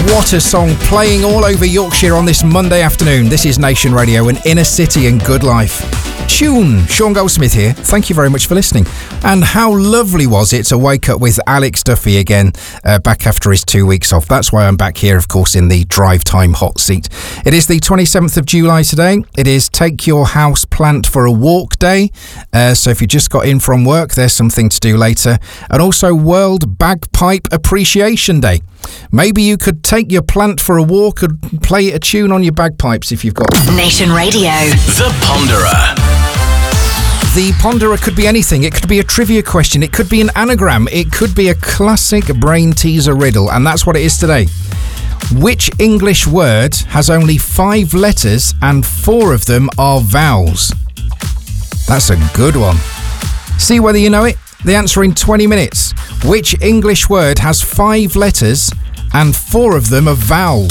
What a song, playing all over Yorkshire on this Monday afternoon. This is Nation Radio and Inner City and Good Life. Tune, Sean Goldsmith here. Thank you very much for listening. And how lovely was it to wake up with Alex Duffy again, back after his 2 weeks off. That's why I'm back here, of course, in the drive time hot seat. It is the 27th of July today. It is Take Your House Plant for a Walk Day. So if you just got in from work, there's something to do later. And also World Bagpipe Appreciation Day. Maybe you could take your plant for a walk and play a tune on your bagpipes if you've got... Nation Radio. The Ponderer. The Ponderer could be anything. It could be a trivia question. It could be an anagram. It could be a classic brain teaser riddle. And that's what it is today. Which English word has only 5 letters and 4 of them are vowels? That's a good one. See whether you know it. The answer in 20 minutes. Which English word has 5 letters and 4 of them are vowels?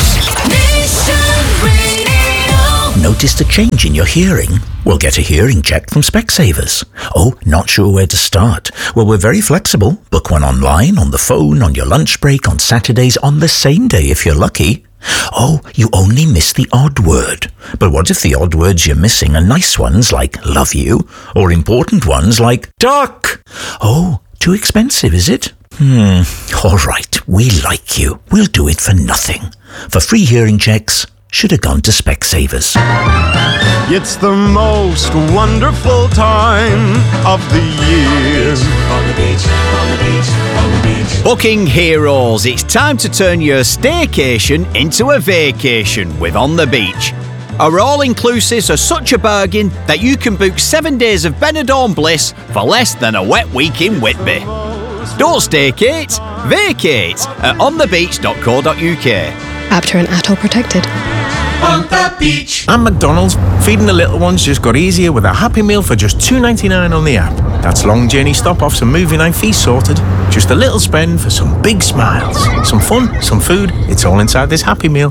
Noticed a change in your hearing? Well, get a hearing check from Specsavers. Oh, not sure where to start? Well, we're very flexible. Book one online, on the phone, on your lunch break, on Saturdays, on the same day if you're lucky. Oh, you only miss the odd word. But what if the odd words you're missing are nice ones like love you, or important ones like duck? Oh, too expensive, is it? All right, we like you. We'll do it for nothing. For free hearing checks, should have gone to Specsavers. It's the most wonderful time of the year. On the beach, on the beach, on the beach. Booking heroes, it's time to turn your staycation into a vacation with On the Beach. Our all-inclusives are such a bargain that you can book 7 days of Benidorm bliss for less than a wet week in Whitby. Don't staycate, vacate at onthebeach.co.uk. Apter and ATOL protected. On the beach. And McDonald's, feeding the little ones just got easier with a Happy Meal for just $2.99 on the app. That's long journey stop-offs and movie night fees sorted. Just a little spend for some big smiles. Some fun, some food, it's all inside this Happy Meal.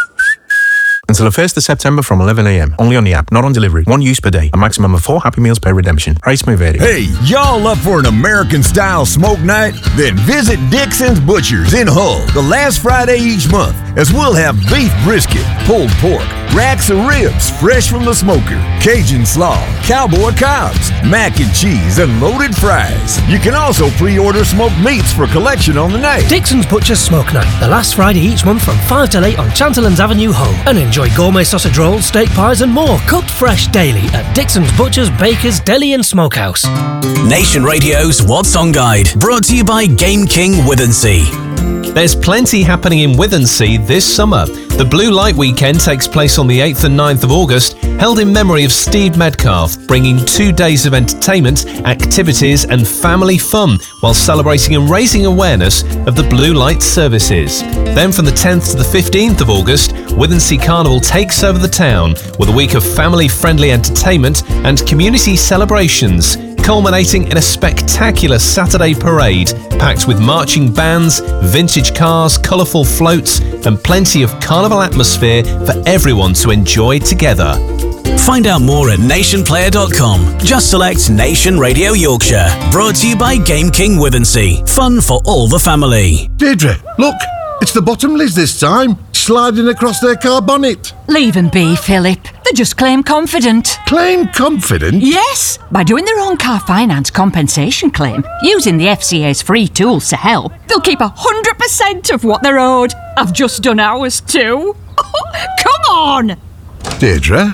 Until the 1st of September from 11 a.m. Only on the app, not on delivery. 1 use per day. A maximum of 4 Happy Meals per redemption. Price may vary. Hey, y'all up for an American-style smoke night? Then visit Dixon's Butchers in Hull the last Friday each month, as we'll have beef brisket, pulled pork, racks of ribs fresh from the smoker, Cajun slaw, cowboy cobs, mac and cheese, and loaded fries. You can also pre-order smoked meats for collection on the night. Dixon's Butchers Smoke Night, the last Friday each month from 5 till 8 on Chanterlands Avenue, Hull. And enjoy gourmet sausage rolls, steak pies and more, cooked fresh daily at Dixon's Butchers, Bakers, Deli and Smokehouse. Nation Radio's What's On Guide, brought to you by Game King Withensea. There's plenty happening in Withensea this summer. The Blue Light Weekend takes place on the 8th and 9th of August, held in memory of Steve Medcalf, bringing 2 days of entertainment, activities and family fun while celebrating and raising awareness of the Blue Light services. Then from the 10th to the 15th of August, Withensea Carnival takes over the town with a week of family-friendly entertainment and community celebrations, culminating in a spectacular Saturday parade packed with marching bands, vintage cars, colourful floats and plenty of carnival atmosphere for everyone to enjoy together. Find out more at nationplayer.com. Just select Nation Radio Yorkshire. Brought to you by Game King Withensea. Fun for all the family. Deirdre, look, it's the Bottomleys this time, sliding across their car bonnet. Leave them be, Philip. They just claim confident. Claim confident? Yes, by doing their own car finance compensation claim, using the FCA's free tools to help, they'll keep 100% of what they're owed. I've just done ours too. Come on! Deirdre?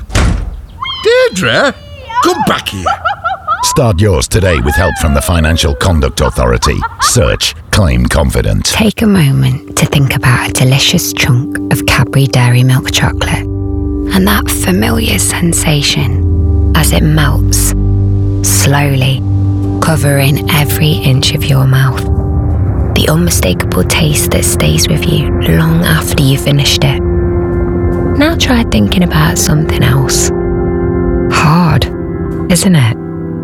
Deirdre? Come back here. Start yours today with help from the Financial Conduct Authority. Search Claim Confident. Take a moment to think about a delicious chunk of Cadbury Dairy Milk chocolate and that familiar sensation as it melts, slowly, covering every inch of your mouth. The unmistakable taste that stays with you long after you've finished it. Now try thinking about something else. Hard, isn't it?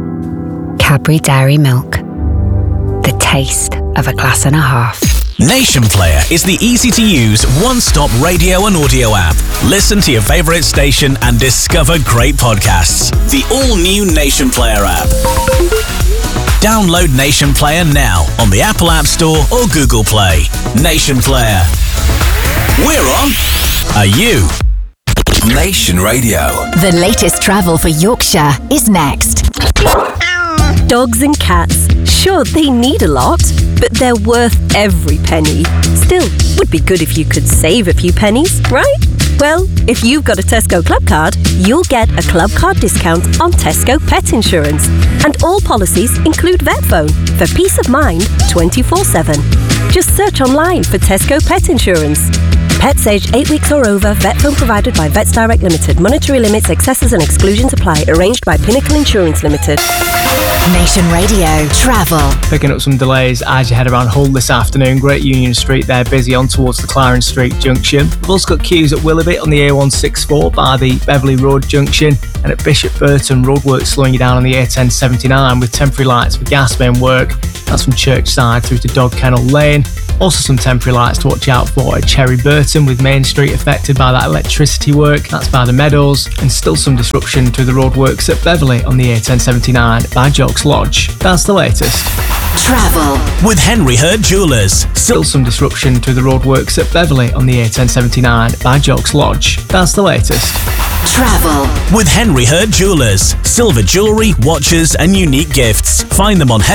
Cadbury Dairy Milk. The taste of a glass and a half. Nation Player is the easy-to-use, one-stop radio and audio app. Listen to your favourite station and discover great podcasts. The all-new Nation Player app. Download Nation Player now on the Apple App Store or Google Play. Nation Player. We're on. Are you? Nation Radio. The latest travel for Yorkshire is next. Dogs and cats, sure, they need a lot, but they're worth every penny. Still, would be good if you could save a few pennies, right? Well, if you've got a Tesco Club card, you'll get a Club card discount on Tesco Pet Insurance. And all policies include vet phone for peace of mind 24/7. Just search online for Tesco Pet Insurance. Pets aged 8 weeks or over, vet phone provided by Vets Direct Limited. Monetary limits, excesses and exclusions apply. Arranged by Pinnacle Insurance Limited. Nation Radio Travel. Picking up some delays as you head around Hull this afternoon. Great Union Street there, busy on towards the Clarence Street junction. We've also got queues at Willoughby on the A164 by the Beverley Road junction, and at Bishop Burton roadworks slowing you down on the A1079 with temporary lights for gas main work. That's from Churchside through to Dog Kennel Lane. Also some temporary lights to watch out for at Cherry Burton with Main Street affected by that electricity work. That's by the Meadows. And still some disruption through the roadworks at Beverley on the A1079 by Jocks Lodge. That's the latest. Travel. With Henry Hurd Jewellers. Still some disruption through the roadworks at Beverley on the A1079 by Jocks Lodge. That's the latest. Travel. With Henry Hurd Jewellers. Silver jewellery, watches and unique gifts. Find them on